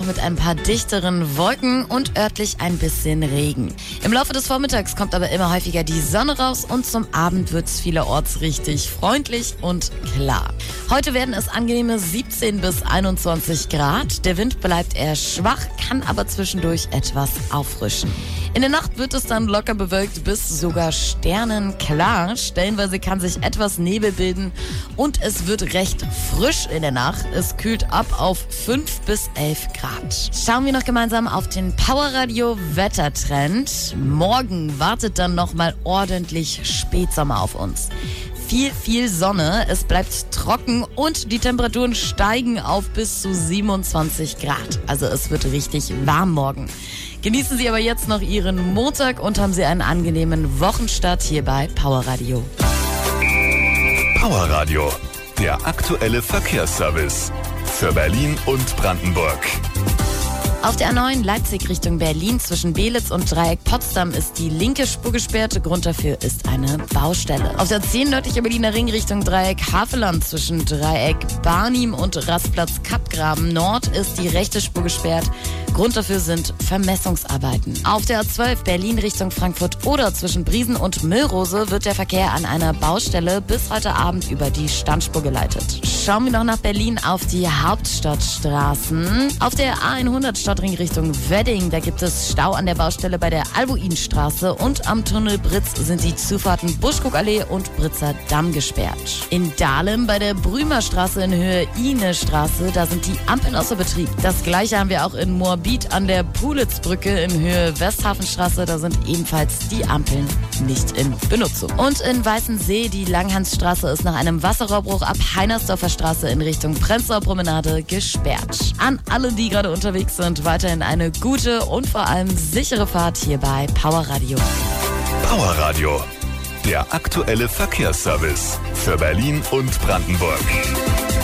mit ein paar dichteren Wolken und örtlich ein bisschen Regen. Im Laufe des Vormittags kommt aber immer häufiger die Sonne raus und zum Abend wird es vielerorts richtig freundlich und klar. Heute werden es angenehme 17 bis 21 Grad. Der Wind bleibt eher schwach, kann aber zwischendurch etwas auffrischen. In der Nacht wird es dann locker bewölkt bis sogar sternenklar. Stellenweise kann sich etwas Nebel bilden und es wird recht frisch in der Nacht. Es kühlt ab auf 5 bis 11 Grad. Schauen wir noch gemeinsam auf den Powerradio Wettertrend. Morgen wartet dann nochmal ordentlich Spätsommer auf uns. Viel Sonne, es bleibt trocken und die Temperaturen steigen auf bis zu 27 Grad. Also es wird richtig warm morgen. Genießen Sie aber jetzt noch Ihren Montag und haben Sie einen angenehmen Wochenstart hier bei Powerradio. Powerradio, der aktuelle Verkehrsservice für Berlin und Brandenburg. Auf der A9 Leipzig Richtung Berlin zwischen Belitz und Dreieck Potsdam ist die linke Spur gesperrt. Grund dafür ist eine Baustelle. Auf der 10 nördlicher Berliner Ring Richtung Dreieck Havelland zwischen Dreieck Barnim und Rastplatz Kappgraben Nord ist die rechte Spur gesperrt. Grund dafür sind Vermessungsarbeiten. Auf der A12 Berlin Richtung Frankfurt oder zwischen Briesen und Müllrose wird der Verkehr an einer Baustelle bis heute Abend über die Standspur geleitet. Schauen wir noch nach Berlin auf die Hauptstadtstraßen. Auf der A100 Stadtring Richtung Wedding, da gibt es Stau an der Baustelle bei der Albuinstraße und am Tunnel Britz sind die Zufahrten Buschkuckallee und Britzer Damm gesperrt. In Dahlem bei der Brümerstraße in Höhe Ine-Straße, da sind die Ampeln außer Betrieb. Das gleiche haben wir auch in Moabit an der Pulitzbrücke in Höhe Westhafenstraße, da sind ebenfalls die Ampeln nicht in Benutzung. Und in Weißensee, die Langhansstraße ist nach einem Wasserrohrbruch ab Heinersdorfer Straße in Richtung Prenzlauer Promenade gesperrt. An alle, die gerade unterwegs sind, weiterhin eine gute und vor allem sichere Fahrt hier bei Powerradio. Powerradio, der aktuelle Verkehrsservice für Berlin und Brandenburg.